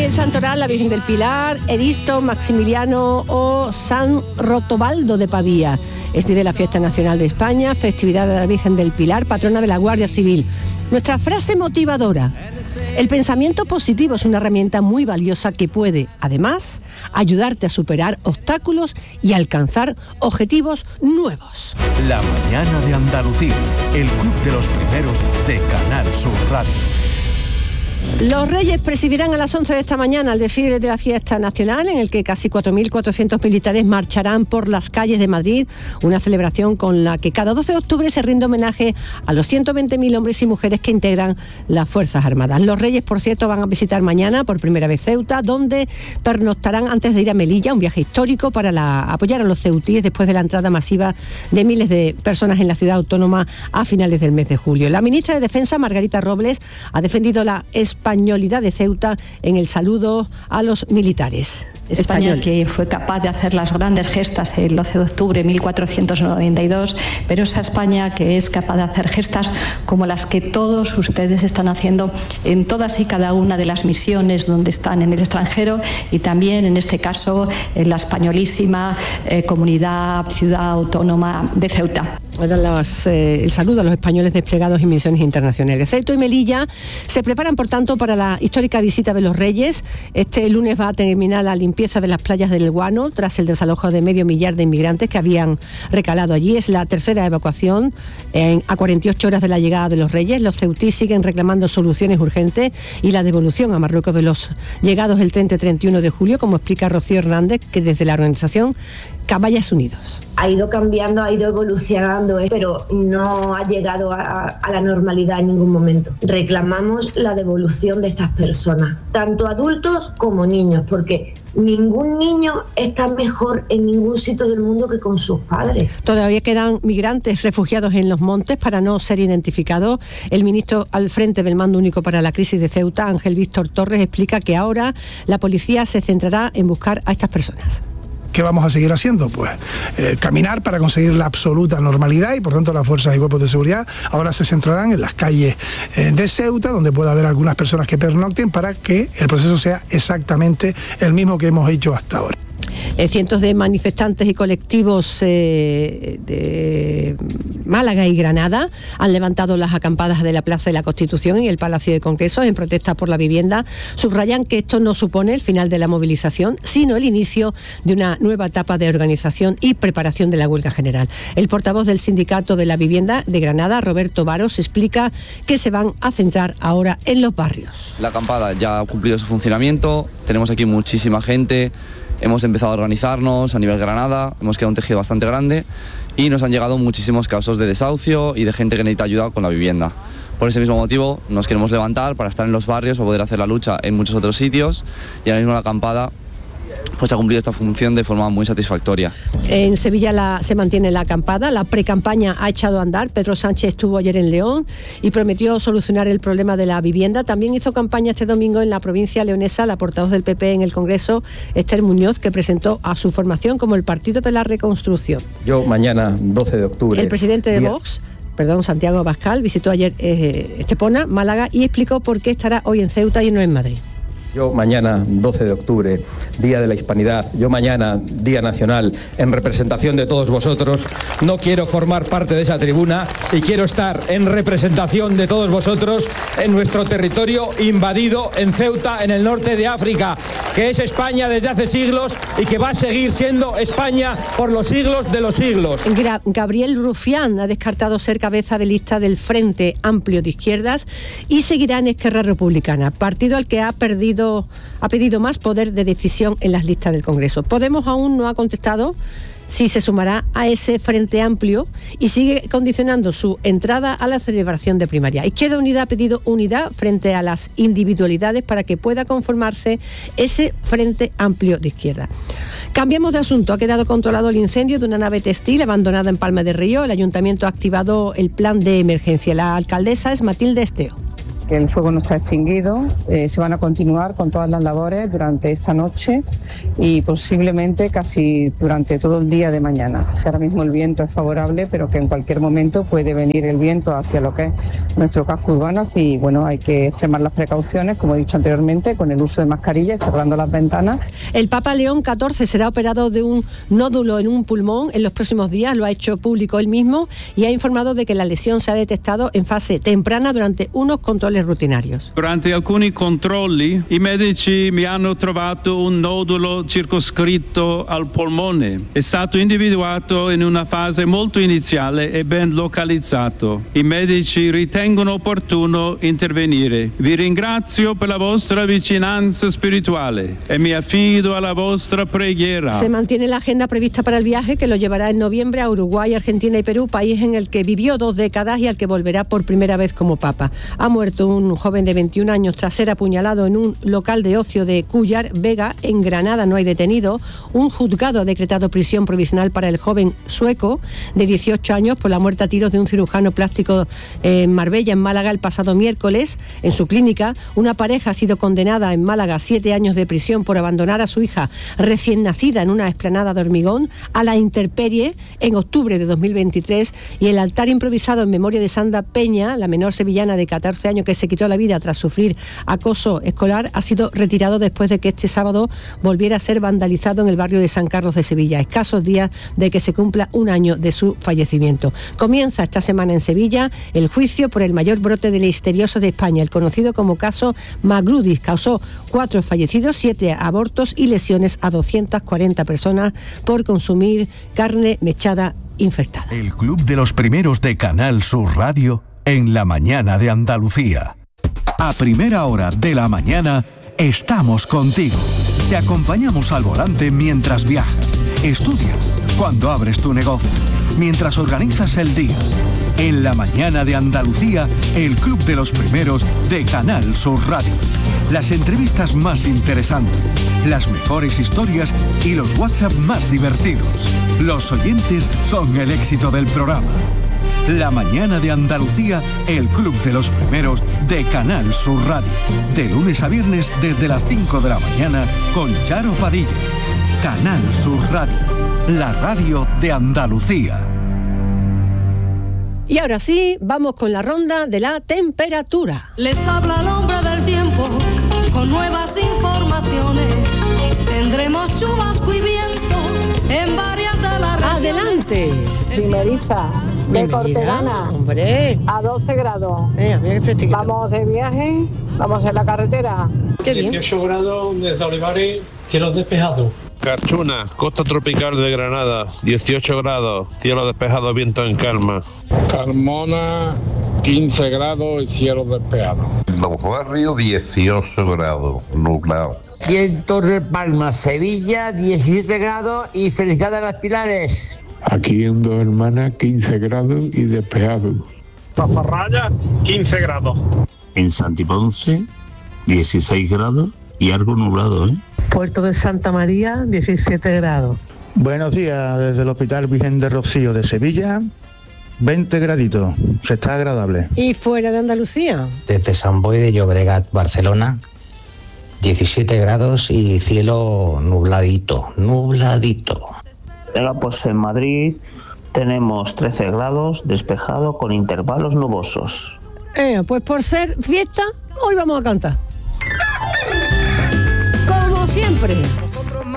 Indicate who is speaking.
Speaker 1: el santoral, la Virgen del Pilar, Edisto, Maximiliano o San Rotobaldo de Pavía. Es día de la Fiesta Nacional de España, festividad de la Virgen del Pilar, patrona de la Guardia Civil. Nuestra frase motivadora: el pensamiento positivo es una herramienta muy valiosa que puede, además, ayudarte a superar obstáculos y alcanzar objetivos nuevos.
Speaker 2: La mañana de Andalucía, el club de los primeros de Canal Sur Radio.
Speaker 1: Los Reyes presidirán a las 11 de esta mañana el desfile de la Fiesta Nacional, en el que casi 4.400 militares marcharán por las calles de Madrid, una celebración con la que cada 12 de octubre se rinde homenaje a los 120.000 hombres y mujeres que integran las Fuerzas Armadas. Los Reyes, por cierto, van a visitar mañana por primera vez Ceuta, donde pernoctarán antes de ir a Melilla, un viaje histórico para apoyar a los ceutíes después de la entrada masiva de miles de personas en la ciudad autónoma a finales del mes de julio. La ministra de Defensa, Margarita Robles, ha defendido la españolidad de Ceuta en el saludo a los militares.
Speaker 3: España, que fue capaz de hacer las grandes gestas el 12 de octubre de 1492, pero esa España que es capaz de hacer gestas como las que todos ustedes están haciendo en todas y cada una de las misiones donde están en el extranjero, y también en este caso en la españolísima comunidad, ciudad autónoma de Ceuta.
Speaker 1: El saludo a los españoles desplegados en misiones internacionales. Ceuta y Melilla se preparan, por tanto, para la histórica visita de los Reyes. Este lunes va a terminar la limpieza de las playas del Guano tras el desalojo de medio millar de inmigrantes que habían recalado allí. Es la tercera evacuación a 48 horas de la llegada de los Reyes. Los ceutíes siguen reclamando soluciones urgentes y la devolución a Marruecos de los llegados el 30 y 31 de julio, como explica Rocío Hernández, que desde la organización Caballas Unidos.
Speaker 4: Ha ido cambiando, ha ido evolucionando, pero no ha llegado a la normalidad en ningún momento. Reclamamos la devolución de estas personas, tanto adultos como niños, porque ningún niño está mejor en ningún sitio del mundo que con sus padres.
Speaker 1: Todavía quedan migrantes refugiados en los montes para no ser identificados. El ministro al frente del Mando Único para la Crisis de Ceuta, Ángel Víctor Torres, explica que ahora la policía se centrará en buscar a estas personas.
Speaker 5: ¿Qué vamos a seguir haciendo? Pues caminar para conseguir la absoluta normalidad, y por tanto las fuerzas y cuerpos de seguridad ahora se centrarán en las calles de Ceuta, donde pueda haber algunas personas que pernocten, para que el proceso sea exactamente el mismo que hemos hecho hasta ahora.
Speaker 1: Cientos de manifestantes y colectivos de Málaga y Granada han levantado las acampadas de la Plaza de la Constitución y el Palacio de Congresos en protesta por la vivienda. Subrayan que esto no supone el final de la movilización, sino el inicio de una nueva etapa de organización y preparación de la huelga general. El portavoz del Sindicato de la Vivienda de Granada, Roberto Varos, explica que se van a centrar ahora en los barrios.
Speaker 6: La acampada ya ha cumplido su funcionamiento, tenemos aquí muchísima gente. Hemos empezado a organizarnos a nivel Granada, hemos creado un tejido bastante grande y nos han llegado muchísimos casos de desahucio y de gente que necesita ayuda con la vivienda. Por ese mismo motivo nos queremos levantar para estar en los barrios, para poder hacer la lucha en muchos otros sitios, y ahora mismo la acampada pues ha cumplido esta función de forma muy satisfactoria.
Speaker 1: En Sevilla se mantiene la acampada, la precampaña ha echado a andar. Pedro Sánchez estuvo ayer en León y prometió solucionar el problema de la vivienda. También hizo campaña este domingo en la provincia leonesa la portavoz del PP en el Congreso, Esther Muñoz, que presentó a su formación como el Partido de la Reconstrucción.
Speaker 7: Yo mañana, 12 de octubre...
Speaker 1: El presidente de Vox, Santiago Abascal, visitó ayer Estepona, Málaga, y explicó por qué estará hoy en Ceuta y no en Madrid.
Speaker 7: Yo mañana, 12 de octubre, Día de la Hispanidad, yo mañana, Día Nacional, en representación de todos vosotros, no quiero formar parte de esa tribuna y quiero estar en representación de todos vosotros en nuestro territorio invadido en Ceuta, en el norte de África, que es España desde hace siglos y que va a seguir siendo España por los siglos de los siglos.
Speaker 1: Gabriel Rufián ha descartado ser cabeza de lista del Frente Amplio de Izquierdas y seguirá en Esquerra Republicana, partido al que ha pedido más poder de decisión en las listas del Congreso. Podemos aún no ha contestado si se sumará a ese Frente Amplio y sigue condicionando su entrada a la celebración de primaria. Izquierda Unida ha pedido unidad frente a las individualidades para que pueda conformarse ese Frente Amplio de Izquierda. Cambiamos de asunto. Ha quedado controlado el incendio de una nave textil abandonada en Palma de Río. El Ayuntamiento ha activado el plan de emergencia. La alcaldesa es Matilde Esteo.
Speaker 8: que el fuego no está extinguido. Se van a continuar con todas las labores durante esta noche y posiblemente casi durante todo el día de mañana. Ahora mismo el viento es favorable, pero que en cualquier momento puede venir el viento hacia lo que es nuestro casco urbano. Así, bueno, hay que extremar las precauciones, como he dicho anteriormente, con el uso de mascarilla y cerrando las ventanas.
Speaker 1: El Papa León XIV será operado de un nódulo en un pulmón en los próximos días, lo ha hecho público él mismo y ha informado de que la lesión se ha detectado en fase temprana durante unos controles rutinarios.
Speaker 9: Durante alcuni controlli i medici mi hanno trovato un nodulo circoscritto al polmone. È stato individuato in una fase molto iniziale e ben localizzato. I medici ritengono opportuno intervenire. Vi ringrazio per la vostra vicinanza spirituale e mi affido alla vostra preghiera.
Speaker 1: Se mantiene la agenda prevista para el viaje, que lo llevará en noviembre a Uruguay, Argentina y Perú, país en el que vivió 2 décadas y al que volverá por primera vez como papa. Ha muerto un joven de 21 años tras ser apuñalado en un local de ocio de Cúllar, Vega. En Granada no hay detenido. Un juzgado ha decretado prisión provisional para el joven sueco de 18 años por la muerte a tiros de un cirujano plástico en Marbella, en Málaga, el pasado miércoles. En su clínica, una pareja ha sido condenada en Málaga a 7 años de prisión por abandonar a su hija recién nacida en una explanada de hormigón a la intemperie en octubre de 2023, y el altar improvisado en memoria de Sandra Peña, la menor sevillana de 14 años que se quitó la vida tras sufrir acoso escolar, ha sido retirado después de que este sábado volviera a ser vandalizado en el barrio de San Carlos de Sevilla, escasos días de que se cumpla un año de su fallecimiento. Comienza esta semana en Sevilla el juicio por el mayor brote de listeriosis de España, el conocido como caso Magrudis. Causó 4 fallecidos, 7 abortos y lesiones a 240 personas por consumir carne mechada infectada.
Speaker 2: El Club de los Primeros de Canal Sur Radio en la mañana de Andalucía. A primera hora de la mañana estamos contigo. Te acompañamos al volante mientras viajas, estudias, cuando abres tu negocio, mientras organizas el día. En la mañana de Andalucía, el Club de los Primeros de Canal Sur Radio. Las entrevistas más interesantes, las mejores historias y los WhatsApp más divertidos. Los oyentes son el éxito del programa. La mañana de Andalucía, el Club de los Primeros de Canal Sur Radio. De lunes a viernes desde las 5 de la mañana con Charo Padilla. Canal Sur Radio, la radio de Andalucía.
Speaker 1: Y ahora sí, vamos con la ronda de la temperatura.
Speaker 10: Les habla el hombre del tiempo con nuevas informaciones. Tendremos chubasco y viento en varias de las regiones.
Speaker 1: ¡Adelante!
Speaker 11: Primeriza, de Cortegana,
Speaker 1: hombre,
Speaker 11: a 12 grados.
Speaker 1: Mira qué
Speaker 11: vamos de viaje, vamos en la carretera.
Speaker 1: Qué bien.
Speaker 12: 18 grados desde Olivares, cielos despejados.
Speaker 13: Carchuna, costa tropical de Granada, 18 grados, cielo despejado, viento en calma.
Speaker 14: Carmona, 15 grados y cielo despejado.
Speaker 15: Los Barrios, 18 grados, nublado.
Speaker 16: Y en Torre Palma, Sevilla, 17 grados y Felicidad de las Pilares.
Speaker 14: Aquí en Dos Hermanas, 15 grados y despejado.
Speaker 12: Tafarraya, 15 grados.
Speaker 17: En Santiponce, 16 grados y algo nublado, ¿eh?
Speaker 18: Puerto de Santa María, 17 grados.
Speaker 19: Buenos días, desde el Hospital Virgen de Rocío de Sevilla, 20 graditos, se está agradable.
Speaker 1: ¿Y fuera de Andalucía?
Speaker 20: Desde Sant Boi de Llobregat, Barcelona, 17 grados y cielo nubladito.
Speaker 21: Venga, pues en Madrid tenemos 13 grados, despejado con intervalos nubosos.
Speaker 1: Pues por ser fiesta, hoy vamos a cantar. Como siempre,